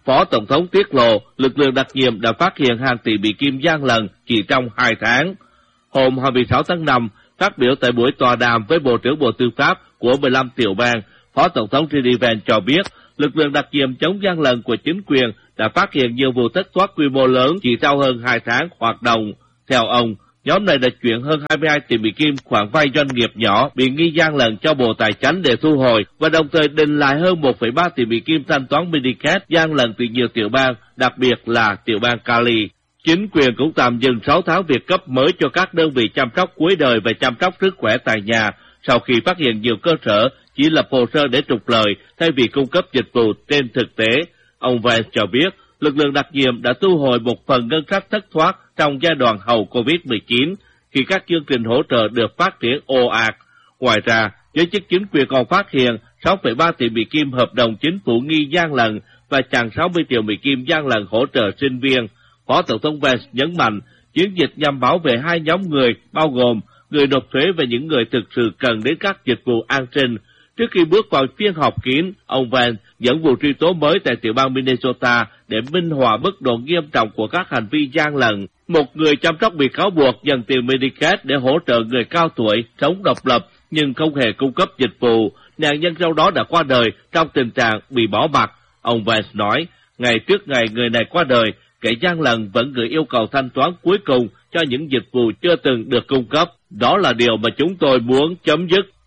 Phó Tổng thống tiết lộ lực lượng đặc nhiệm đã phát hiện hàng tỷ Mỹ Kim gian lận chỉ trong 2 tháng. Hôm 26 tháng 5, phát biểu tại buổi tọa đàm với Bộ trưởng Bộ Tư pháp của 15 tiểu bang, Phó Tổng thống JD Vance cho biết lực lượng đặc nhiệm chống gian lận của chính quyền đã phát hiện nhiều vụ thất thoát quy mô lớn chỉ sau hơn 2 tháng hoạt động. Theo ông, nhóm này đã chuyển hơn 22 tỷ Mỹ Kim khoản vay doanh nghiệp nhỏ bị nghi gian lận cho Bộ Tài chánh để thu hồi và đồng thời định lại hơn 1,3 tỷ Mỹ Kim thanh toán Medicaid gian lận từ nhiều tiểu bang, đặc biệt là tiểu bang Cali. Chính quyền cũng tạm dừng 6 tháng việc cấp mới cho các đơn vị chăm sóc cuối đời và chăm sóc sức khỏe tại nhà sau khi phát hiện nhiều cơ sở chỉ lập hồ sơ để trục lợi thay vì cung cấp dịch vụ trên thực tế. Ông Vance cho biết lực lượng đặc nhiệm đã thu hồi một phần ngân sách thất thoát trong giai đoạn hậu COVID-19 khi các chương trình hỗ trợ được phát triển ồ ạt. Ngoài ra, giới chức chính quyền còn phát hiện 6,3 tỷ Mỹ Kim hợp đồng chính phủ nghi gian lận và chặn 60 triệu Mỹ Kim gian lận hỗ trợ sinh viên. Phó Tổng thống Vance nhấn mạnh chiến dịch nhằm bảo vệ 2 nhóm người bao gồm người nộp thuế và những người thực sự cần đến các dịch vụ an sinh. Trước khi bước vào phiên họp kín, ông Vance dẫn vụ truy tố mới tại tiểu bang Minnesota để minh họa mức độ nghiêm trọng của các hành vi gian lận. Một người chăm sóc bị cáo buộc dành tiền Medicaid để hỗ trợ người cao tuổi sống độc lập nhưng không hề cung cấp dịch vụ. Nạn nhân sau đó đã qua đời trong tình trạng bị bỏ mặc. Ông Vance nói, ngày trước ngày người này qua đời, kẻ gian lận vẫn gửi yêu cầu thanh toán cuối cùng cho những dịch vụ chưa từng được cung cấp. Đó là điều mà chúng tôi muốn chấm dứt.